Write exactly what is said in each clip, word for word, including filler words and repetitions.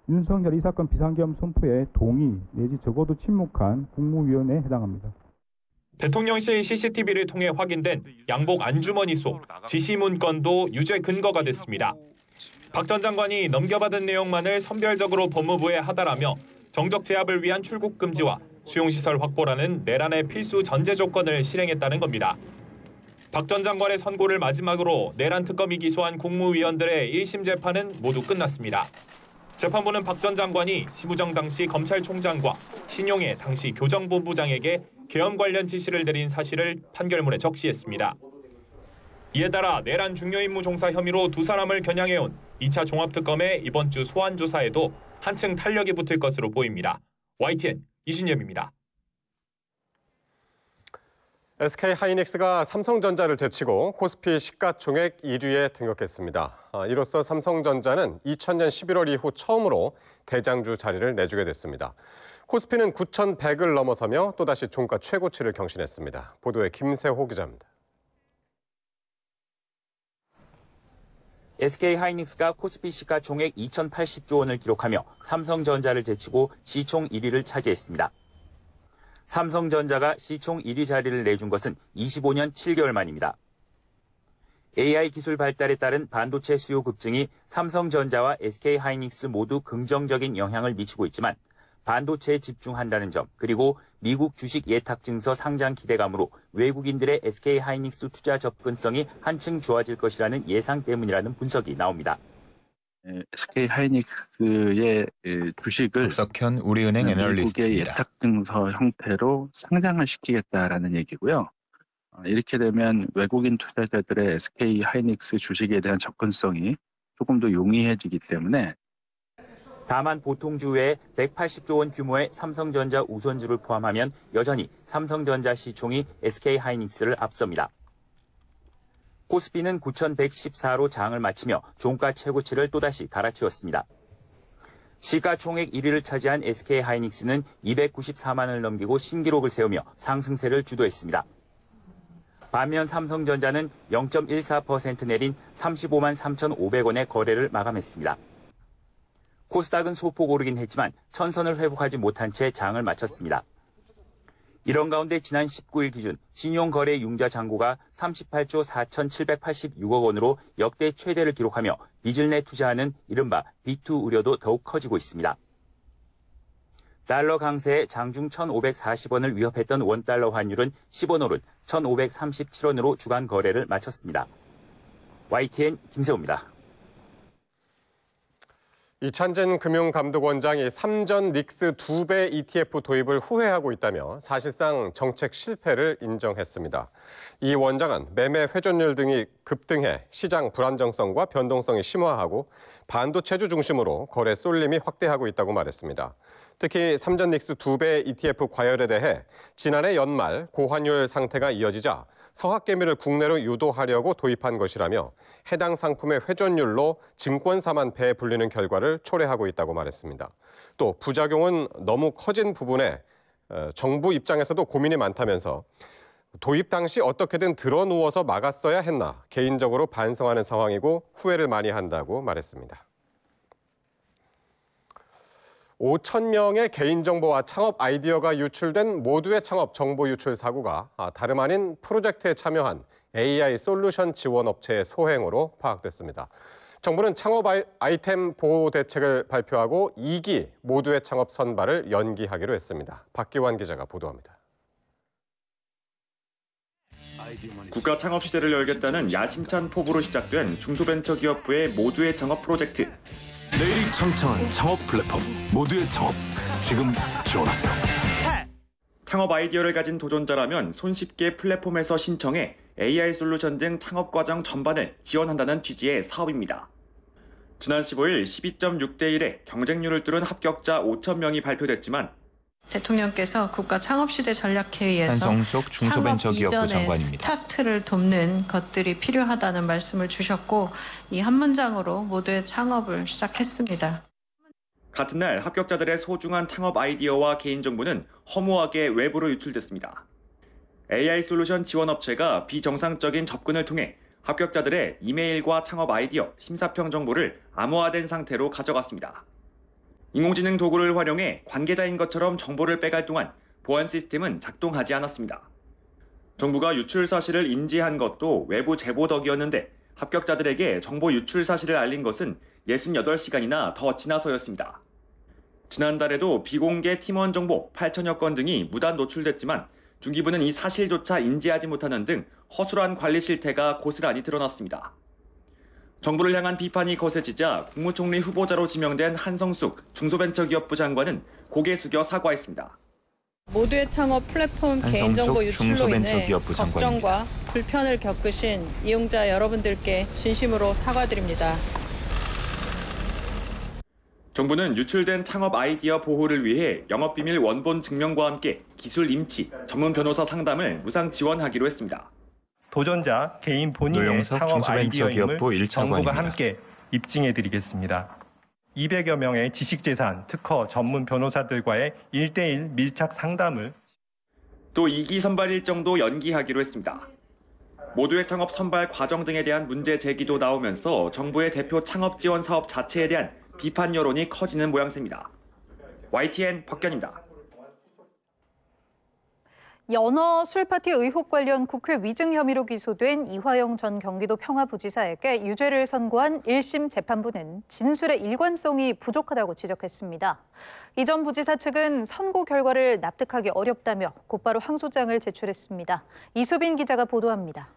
윤석열 이 사건 비상계엄 선포에 동의 내지 적어도 침묵한 국무위원에 해당합니다. 대통령실 씨씨티비를 통해 확인된 양복 안주머니 속 지시 문건도 유죄 근거가 됐습니다. 박 전 장관이 넘겨받은 내용만을 선별적으로 법무부에 하달하며 정적 제압을 위한 출국 금지와 수용시설 확보라는 내란의 필수 전제 조건을 실행했다는 겁니다. 박 전 장관의 선고를 마지막으로 내란 특검이 기소한 국무위원들의 일 심 재판은 모두 끝났습니다. 재판부는 박 전 장관이 심우정 당시 검찰총장과 신용해 당시 교정본부장에게 계엄 관련 지시를 내린 사실을 판결문에 적시했습니다. 이에 따라 내란 중요임무 종사 혐의로 두 사람을 겨냥해온 이 차 종합특검의 이번 주 소환 조사에도 한층 탄력이 붙을 것으로 보입니다. 와이티엔 이준엽입니다. 에스케이하이닉스가 삼성전자를 제치고 코스피 시가총액 일 위에 등극했습니다. 이로써 삼성전자는 이천 년 십일월 이후 처음으로 대장주 자리를 내주게 됐습니다. 코스피는 구천백을 넘어서며 또다시 종가 최고치를 경신했습니다. 보도에 김세호 기자입니다. 에스케이하이닉스가 코스피 시가총액 이천팔십조 원을 기록하며 삼성전자를 제치고 시총 일 위를 차지했습니다. 삼성전자가 시총 일 위 자리를 내준 것은 이십오 년 칠 개월 만입니다. 에이아이 기술 발달에 따른 반도체 수요 급증이 삼성전자와 에스케이하이닉스 모두 긍정적인 영향을 미치고 있지만 반도체에 집중한다는 점 그리고 미국 주식 예탁 증서 상장 기대감으로 외국인들의 에스케이하이닉스 투자 접근성이 한층 좋아질 것이라는 예상 때문이라는 분석이 나옵니다. 에스케이하이닉스의 주식을 박석현 우리은행 미국의 애널리스트입니다. 예탁증서 형태로 상장을 시키겠다라는 얘기고요. 이렇게 되면 외국인 투자자들의 에스케이하이닉스 주식에 대한 접근성이 조금 더 용이해지기 때문에 다만 보통주 외에 백팔십조 원 규모의 삼성전자 우선주를 포함하면 여전히 삼성전자 시총이 에스케이하이닉스를 앞섭니다. 코스피는 구천백십사로 장을 마치며 종가 최고치를 또다시 갈아치웠습니다. 시가총액 일 위를 차지한 에스케이하이닉스는 이백구십사만을 넘기고 신기록을 세우며 상승세를 주도했습니다. 반면 삼성전자는 영 점 일사 퍼센트 내린 삼십오만 삼천오백 원의 거래를 마감했습니다. 코스닥은 소폭 오르긴 했지만 천선을 회복하지 못한 채 장을 마쳤습니다. 이런 가운데 지난 십구 일 기준 신용거래 융자 잔고가 삼십팔조 사천칠백팔십육억 원으로 역대 최대를 기록하며 빚을 내 투자하는 이른바 비투 우려도 더욱 커지고 있습니다. 달러 강세에 장중 천오백사십 원을 위협했던 원달러 환율은 십 원 오른 천오백삼십칠 원으로 주간 거래를 마쳤습니다. 와이티엔 김세호입니다. 이찬진 금융감독원장이 삼전 닉스 두 배 이티에프 도입을 후회하고 있다며 사실상 정책 실패를 인정했습니다. 이 원장은 매매 회전율 등이 급등해 시장 불안정성과 변동성이 심화하고 반도체주 중심으로 거래 쏠림이 확대하고 있다고 말했습니다. 특히 삼전 닉스 두 배 이티에프 과열에 대해 지난해 연말 고환율 상태가 이어지자 서학개미를 국내로 유도하려고 도입한 것이라며 해당 상품의 회전율로 증권사만 배에 불리는 결과를 초래하고 있다고 말했습니다. 또 부작용은 너무 커진 부분에 정부 입장에서도 고민이 많다면서 도입 당시 어떻게든 드러누워서 막았어야 했나 개인적으로 반성하는 상황이고 후회를 많이 한다고 말했습니다. 오천 명의 개인정보와 창업 아이디어가 유출된 모두의 창업 정보 유출 사고가 다름 아닌 프로젝트에 참여한 에이아이 솔루션 지원 업체의 소행으로 파악됐습니다. 정부는 창업 아이템 보호 대책을 발표하고 이 기 모두의 창업 선발을 연기하기로 했습니다. 박기환 기자가 보도합니다. 국가 창업 시대를 열겠다는 야심찬 포부로 시작된 중소벤처기업부의 모두의 창업 프로젝트. 내일이 창창한 창업 플랫폼 모두의 창업 지금 지원하세요. 창업 아이디어를 가진 도전자라면 손쉽게 플랫폼에서 신청해 에이아이 솔루션 등 창업 과정 전반을 지원한다는 취지의 사업입니다. 지난 십오일 십이 점 육 대 일의 경쟁률을 뚫은 합격자 오천 명이 발표됐지만 대통령께서 국가 창업시대 전략회의에서 한성숙 중소벤처기업부 장관입니다. 스타트를 돕는 것들이 필요하다는 말씀을 주셨고 이 한 문장으로 모두의 창업을 시작했습니다. 같은 날 합격자들의 소중한 창업 아이디어와 개인정보는 허무하게 외부로 유출됐습니다. 에이아이 솔루션 지원업체가 비정상적인 접근을 통해 합격자들의 이메일과 창업 아이디어, 심사평 정보를 암호화된 상태로 가져갔습니다. 인공지능 도구를 활용해 관계자인 것처럼 정보를 빼갈 동안 보안 시스템은 작동하지 않았습니다. 정부가 유출 사실을 인지한 것도 외부 제보 덕이었는데 합격자들에게 정보 유출 사실을 알린 것은 육십팔 시간이나 더 지나서였습니다. 지난달에도 비공개 팀원 정보 팔천여 건 등이 무단 노출됐지만 중기부는 이 사실조차 인지하지 못하는 등 허술한 관리 실태가 고스란히 드러났습니다. 정부를 향한 비판이 거세지자 국무총리 후보자로 지명된 한성숙 중소벤처기업부 장관은 고개 숙여 사과했습니다. 모두의 창업 플랫폼 개인정보 유출로 인해 걱정과 불편을 겪으신 이용자 여러분들께 진심으로 사과드립니다. 정부는 유출된 창업 아이디어 보호를 위해 영업비밀 원본 증명과 함께 기술 임치, 전문 변호사 상담을 무상 지원하기로 했습니다. 도전자 개인 본인의 노영석 창업 아이디어임을 중소벤처기업부 일 차관입니다. 정부가 함께 입증해드리겠습니다. 이백여 명의 지식재산, 특허, 전문 변호사들과의 일 대일 밀착 상담을 또 이 기 선발 일정도 연기하기로 했습니다. 모두의 창업 선발 과정 등에 대한 문제 제기도 나오면서 정부의 대표 창업 지원 사업 자체에 대한 비판 여론이 커지는 모양새입니다. 와이티엔 박견입니다. 연어 술파티 의혹 관련 국회 위증 혐의로 기소된 이화영 전 경기도 평화부지사에게 유죄를 선고한 일 심 재판부는 진술의 일관성이 부족하다고 지적했습니다. 이 전 부지사 측은 선고 결과를 납득하기 어렵다며 곧바로 항소장을 제출했습니다. 이수빈 기자가 보도합니다.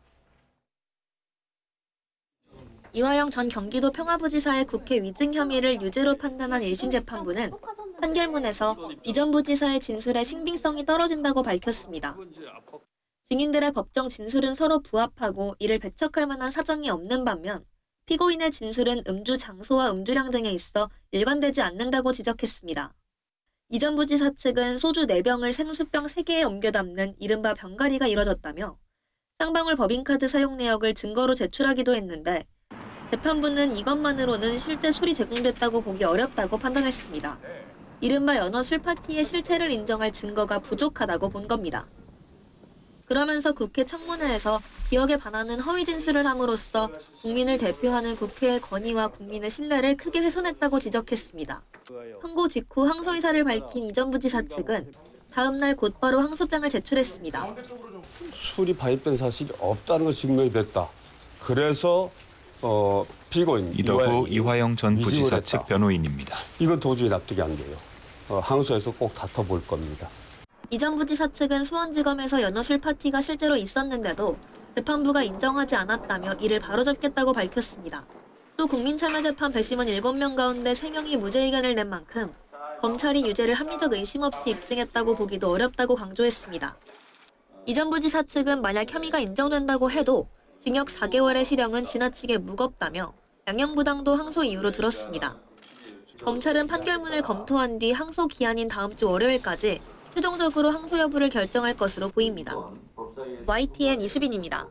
이화영 전 경기도 평화부지사의 국회 위증 혐의를 유죄로 판단한 일 심 재판부는 판결문에서 이 전 부지사의 진술의 신빙성이 떨어진다고 밝혔습니다. 증인들의 법정 진술은 서로 부합하고 이를 배척할 만한 사정이 없는 반면 피고인의 진술은 음주 장소와 음주량 등에 있어 일관되지 않는다고 지적했습니다. 이 전 부지사 측은 소주 네 병을 생수병 세 개에 옮겨 담는 이른바 병가리가 이뤄졌다며 쌍방울 법인카드 사용 내역을 증거로 제출하기도 했는데 재판부는 이것만으로는 실제 술이 제공됐다고 보기 어렵다고 판단했습니다. 이른바 연어 술파티의 실체를 인정할 증거가 부족하다고 본 겁니다. 그러면서 국회 청문회에서 기억에 반하는 허위 진술을 함으로써 국민을 대표하는 국회의 권위와 국민의 신뢰를 크게 훼손했다고 지적했습니다. 선고 직후 항소 의사를 밝힌 이 전 부지사 측은 다음 날 곧바로 항소장을 제출했습니다. 술이 발입된 사실이 없다는 것이 증명이 됐다. 그래서 어, 피고인 이덕우 이화영 전 부지사 측 변호인입니다. 이건 도저히 납득이 안 돼요. 어, 항소에서 꼭 다퉈볼 겁니다. 이 전 부지사 측은 수원지검에서 연어 술파티가 실제로 있었는데도 재판부가 인정하지 않았다며 이를 바로잡겠다고 밝혔습니다. 또 국민참여재판 배심원 일곱 명 가운데 세 명이 무죄 의견을 낸 만큼 검찰이 유죄를 합리적 의심 없이 입증했다고 보기도 어렵다고 강조했습니다. 이 전 부지사 측은 만약 혐의가 인정된다고 해도 징역 사 개월의 실형은 지나치게 무겁다며 양형부당도 항소 이유로 들었습니다. 검찰은 판결문을 검토한 뒤 항소 기한인 다음 주 월요일까지 최종적으로 항소 여부를 결정할 것으로 보입니다. 와이티엔 이수빈입니다.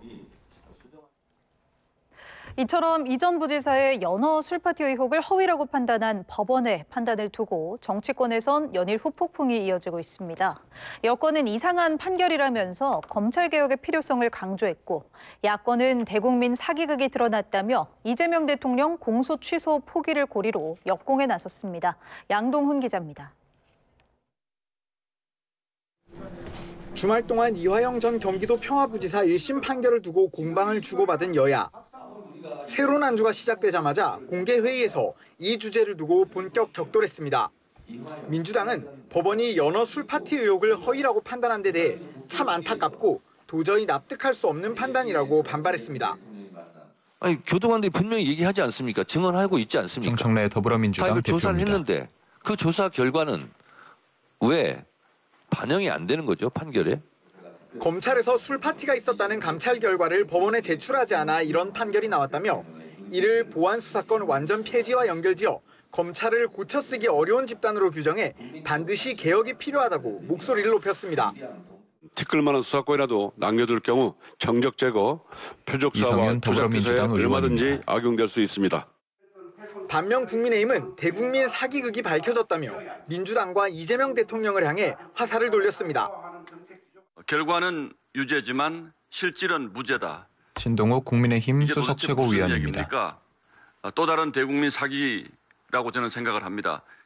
이처럼 이 전 부지사의 연어 술파티 의혹을 허위라고 판단한 법원의 판단을 두고 정치권에선 연일 후폭풍이 이어지고 있습니다. 여권은 이상한 판결이라면서 검찰개혁의 필요성을 강조했고 야권은 대국민 사기극이 드러났다며 이재명 대통령 공소 취소 포기를 고리로 역공에 나섰습니다. 양동훈 기자입니다. 주말 동안 이화영 전 경기도 평화부지사 일 심 판결을 두고 공방을 주고받은 여야. 새로운 한 주가 시작되자마자 공개회의에서 이 주제를 두고 본격 격돌했습니다. 민주당은 법원이 연어 술파티 의혹을 허위라고 판단한 데 대해 참 안타깝고 도저히 납득할 수 없는 판단이라고 반발했습니다. 아니 교도관들이 분명히 얘기하지 않습니까? 증언하고 있지 않습니까? 정청래 더불어민주당 다 이걸 대표입니다. 조사를 했는데 그 조사 결과는 왜 반영이 안 되는 거죠, 판결에? 검찰에서 술파티가 있었다는 감찰 결과를 법원에 제출하지 않아 이런 판결이 나왔다며 이를 보안수사권 완전 폐지와 연결지어 검찰을 고쳐쓰기 어려운 집단으로 규정해 반드시 개혁이 필요하다고 목소리를 높였습니다. 티끌만한 수사권이라도 남겨둘 경우 정적 제거, 표적사와 조작기소에 얼마든지 악용될 수 있습니다. 반면 국민의힘은 대국민 사기극이 밝혀졌다며 민주당과 이재명 대통령을 향해 화살을 돌렸습니다. 결과는 유죄지만 실질은 무죄다. 신동욱 국민의힘 수석 최고위원입니다. 또 다른 대국민 사기라고 저는 생각을 합니다.